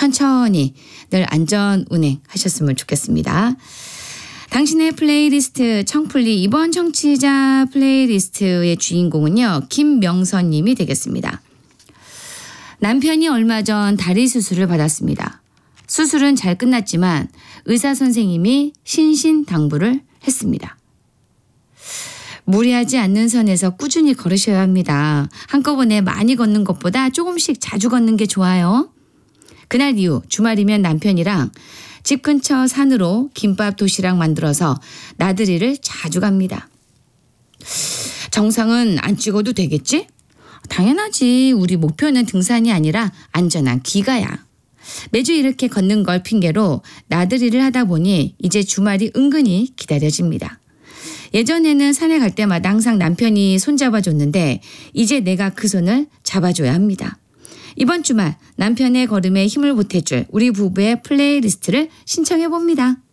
천천히 늘 안전 운행하셨으면 좋겠습니다. 당신의 플레이리스트 청플리 이번 청취자 플레이리스트의 주인공은요. 김명선 님이 되겠습니다. 남편이 얼마 전 다리 수술을 받았습니다. 수술은 잘 끝났지만 의사 선생님이 신신당부를 했습니다. 무리하지 않는 선에서 꾸준히 걸으셔야 합니다. 한꺼번에 많이 걷는 것보다 조금씩 자주 걷는 게 좋아요. 그날 이후 주말이면 남편이랑 집 근처 산으로 김밥 도시락 만들어서 나들이를 자주 갑니다. 정상은 안 찍어도 되겠지? 당연하지. 우리 목표는 등산이 아니라 안전한 귀가야. 매주 이렇게 걷는 걸 핑계로 나들이를 하다 보니 이제 주말이 은근히 기다려집니다. 예전에는 산에 갈 때마다 항상 남편이 손잡아줬는데 이제 내가 그 손을 잡아줘야 합니다. 이번 주말 남편의 걸음에 힘을 보태줄 우리 부부의 플레이리스트를 신청해 봅니다.